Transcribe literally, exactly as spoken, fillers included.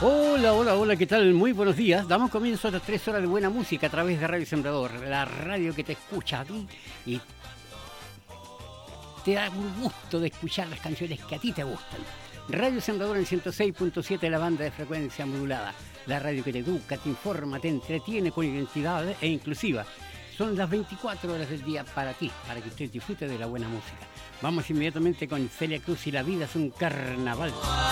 Hola, hola, hola, ¿qué tal? Muy buenos días. Damos comienzo a las tres horas de buena música a través de Radio Sembrador, la radio que te escucha a ti y te da un gusto de escuchar las canciones que a ti te gustan. Radio Sembrador en ciento seis punto siete, la banda de frecuencia modulada, la radio que te educa, te informa, te entretiene con identidad e inclusiva. Son las veinticuatro horas del día para ti, para que usted disfrute de la buena música. Vamos inmediatamente con Celia Cruz y La vida es un carnaval.